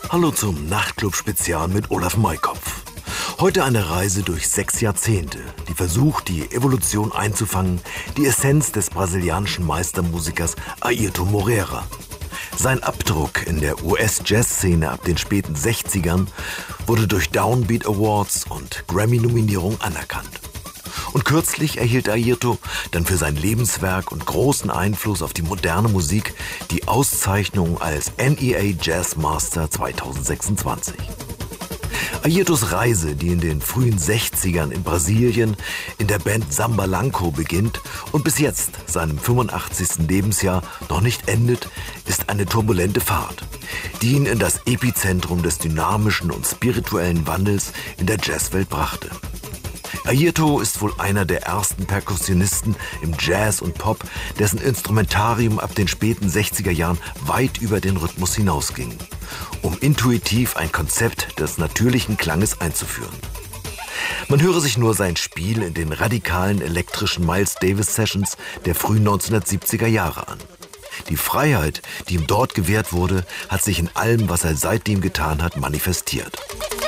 Hallo zum Nachtclub-Spezial mit Olaf Maikopf. Heute eine Reise durch 6 Jahrzehnte, die versucht, die Evolution einzufangen, die Essenz des brasilianischen Meistermusikers Airton Moreira. Sein Abdruck in der US-Jazz-Szene ab den späten 60ern wurde durch Downbeat Awards und Grammy-Nominierung anerkannt. Und kürzlich erhielt Airton dann für sein Lebenswerk und großen Einfluss auf die moderne Musik die Auszeichnung als NEA Jazz Master 2026. Airtons Reise, die in den frühen 60ern in Brasilien in der Band Samba Lanco beginnt und bis jetzt, seinem 85. Lebensjahr, noch nicht endet, ist eine turbulente Fahrt, die ihn in das Epizentrum des dynamischen und spirituellen Wandels in der Jazzwelt brachte. Airton ist wohl einer der ersten Perkussionisten im Jazz und Pop, dessen Instrumentarium ab den späten 60er Jahren weit über den Rhythmus hinausging, um intuitiv ein Konzept des natürlichen Klanges einzuführen. Man höre sich nur sein Spiel in den radikalen elektrischen Miles Davis Sessions der frühen 1970er Jahre an. Die Freiheit, die ihm dort gewährt wurde, hat sich in allem, was er seitdem getan hat, manifestiert.